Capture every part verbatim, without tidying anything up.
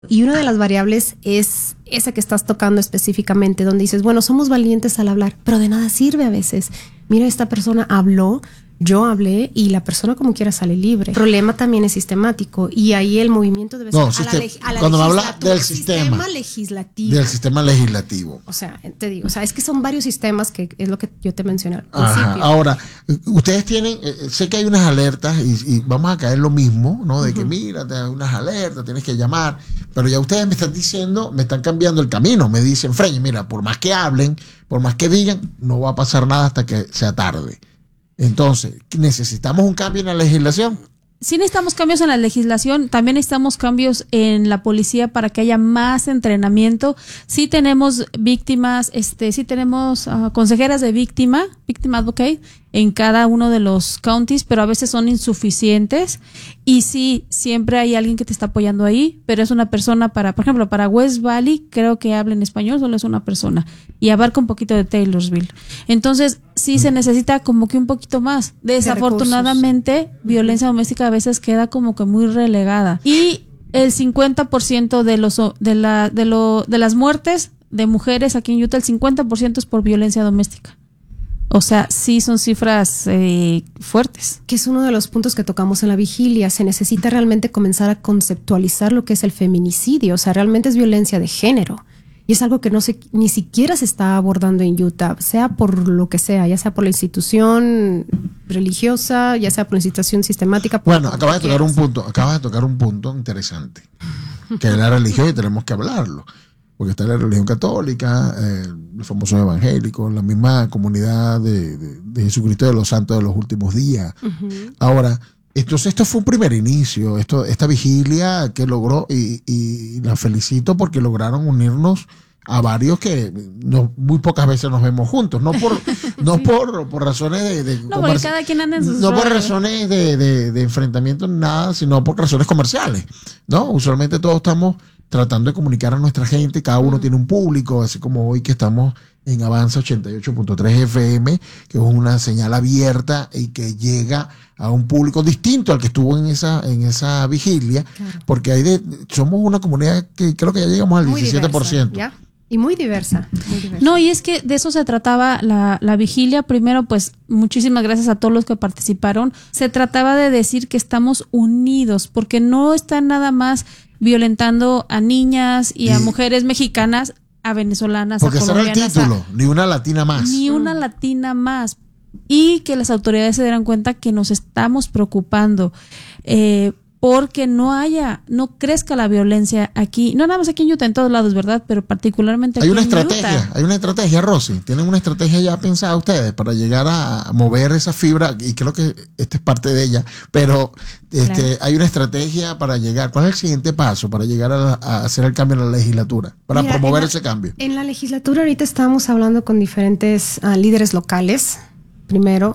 Y una de las variables es esa que estás tocando específicamente, donde dices, bueno, somos valientes al hablar, pero de nada sirve a veces. Mira, esta persona habló, yo hablé y la persona como quiera sale libre. El problema también es sistemático y ahí el movimiento debe ser no, a, sistem- la leg- a la cuando me habla legislatura, del sistema, sistema legislativo. del sistema legislativo. O sea, te digo, o sea, es que son varios sistemas que es lo que yo te mencioné al Ajá. principio. Ahora, ustedes tienen, eh, sé que hay unas alertas y, y vamos a caer lo mismo, ¿no? De uh-huh. que mira, te hay unas alertas, tienes que llamar, pero ya ustedes me están diciendo, me están cambiando el camino, me dicen, Freña, mira, por más que hablen, por más que digan, no va a pasar nada hasta que sea tarde. Entonces, ¿necesitamos un cambio en la legislación? Sí necesitamos cambios en la legislación, también necesitamos cambios en la policía para que haya más entrenamiento. Sí tenemos víctimas, este, sí tenemos uh, consejeras de víctima, victim advocate, en cada uno de los counties, pero a veces son insuficientes. Y sí, siempre hay alguien que te está apoyando ahí, pero es una persona para, por ejemplo, para West Valley, creo que habla en español, solo es una persona. Y abarca un poquito de Taylorsville. Entonces, sí se necesita como que un poquito más. Desafortunadamente, de violencia doméstica a veces queda como que muy relegada. Y el cincuenta por ciento de los de la de lo de las muertes de mujeres aquí en Utah, el cincuenta por ciento es por violencia doméstica. O sea, sí son cifras eh, fuertes. Que es uno de los puntos que tocamos en la vigilia. Se necesita realmente comenzar a conceptualizar lo que es el feminicidio. O sea, realmente es violencia de género. Y es algo que no se, ni siquiera se está abordando en Utah, sea por lo que sea, ya sea por la institución religiosa, ya sea por la institución sistemática. Bueno, acabas de tocar un punto, acabas de tocar un punto interesante, que es la religión y tenemos que hablarlo. Porque está la religión católica, eh, los famosos evangélicos, la misma comunidad de, de, de Jesucristo de los Santos de los Últimos Días. Uh-huh. Ahora, entonces esto fue un primer inicio, esto, esta vigilia que logró, y, y la felicito porque lograron unirnos a varios que no, muy pocas veces nos vemos juntos, no por no sí. por, por razones de, de no, porque cada quien anda en sus no por razones de, de, de enfrentamiento nada, sino por razones comerciales, ¿no? Usualmente todos estamos tratando de comunicar a nuestra gente, cada uno uh-huh. tiene un público, así como hoy que estamos en Avanza ochenta y ocho punto tres F M, que es una señal abierta y que llega a un público distinto al que estuvo en esa en esa vigilia, claro. porque hay de, somos una comunidad que creo que ya llegamos al muy diecisiete por ciento. Diversa, ¿ya? Y muy diversa, muy diversa. No, y es que de eso se trataba la, la vigilia. Primero, pues, muchísimas gracias a todos los que participaron. Se trataba de decir que estamos unidos, porque no están nada más violentando a niñas y, y a mujeres mexicanas, a venezolanas, porque a colombianas. Porque será el título, a, ni una latina más. Ni una latina más. Y que las autoridades se dieran cuenta que nos estamos preocupando. Eh, porque no haya, no crezca la violencia aquí, no nada más aquí en Utah, en todos lados, ¿verdad? Pero particularmente aquí hay una en estrategia, Utah. Hay una estrategia, Rosy, tienen una estrategia ya pensada ustedes para llegar a mover esa fibra, y creo que esta es parte de ella, pero este, claro. hay una estrategia para llegar. ¿Cuál es el siguiente paso para llegar a, a hacer el cambio en la legislatura, para Mira, promover la, ese cambio? En la legislatura ahorita estamos hablando con diferentes uh, líderes locales, primero,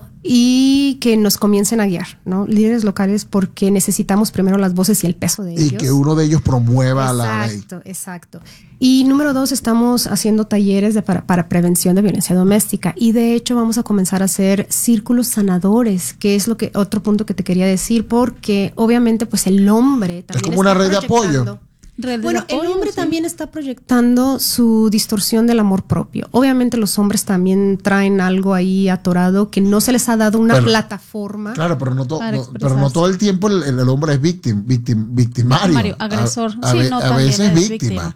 y que nos comiencen a guiar, ¿no? Líderes locales, porque necesitamos primero las voces y el peso de y ellos. Y que uno de ellos promueva exacto, la ley. Exacto, exacto. Y número dos, estamos haciendo talleres de, para, para prevención de violencia doméstica. Y de hecho vamos a comenzar a hacer círculos sanadores, que es lo que otro punto que te quería decir, porque obviamente pues el hombre también es como una red de apoyo. Red bueno, de apoyo, el hombre sí. también está proyectando su distorsión del amor propio. Obviamente los hombres también traen algo ahí atorado que no se les ha dado una pero, plataforma. Claro, pero no, to, no, pero no todo el tiempo el, el hombre es victim, victim, victimario. Mario, agresor. A, a, sí, a, no, a veces es víctima. víctima.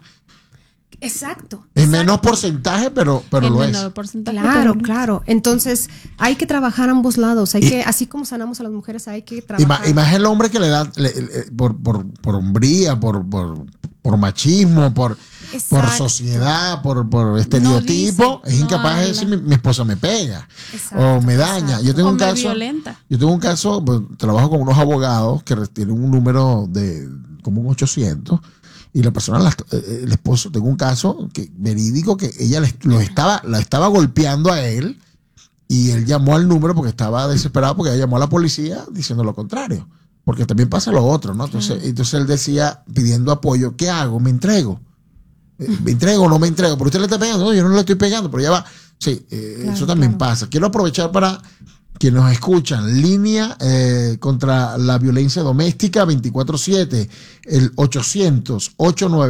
Exacto. En exacto. menos porcentaje, pero, pero en lo menor es. Porcentaje, claro, pero... claro. Entonces, hay que trabajar a ambos lados. Hay y, que, así como sanamos a las mujeres, hay que trabajar. Y más, y más el hombre que le da le, le, por, por, por hombría, por, por, por machismo, por, por sociedad, por, por estereotipo, no dice, es incapaz no de decir mi, mi esposa me pega exacto, o me daña. Exacto. Yo tengo o un me caso. Violenta. Yo tengo un caso, pues, trabajo con unos abogados que tienen un número de como un ochocientos. Y la persona, la, el esposo, tengo un caso que, verídico que ella le, lo estaba, la estaba golpeando a él y él llamó al número porque estaba desesperado porque ella llamó a la policía diciendo lo contrario. Porque también pasa lo otro, ¿no? Entonces, claro. entonces él decía, pidiendo apoyo, ¿qué hago? ¿Me entrego? ¿Me entrego o no me entrego? Pero usted le está pegando, no, yo no le estoy pegando, pero ya va. Sí, eh, claro, eso también claro. pasa. Quiero aprovechar para quienes nos escuchan, línea eh, contra la violencia doméstica veinticuatro siete, el ochocientos, ochenta y nueve